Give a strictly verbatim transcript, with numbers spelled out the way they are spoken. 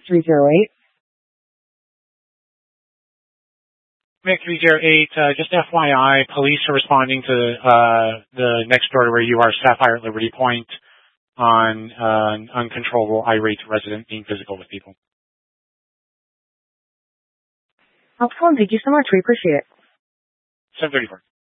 three zero eight. Mick three zero eight, uh, just F Y I, police are responding to uh, the next door to where you are, Sapphire at Liberty Point, on uh, an uncontrollable irate resident being physical with people. Excellent. Thank you so much. We appreciate it. seven thirty-four.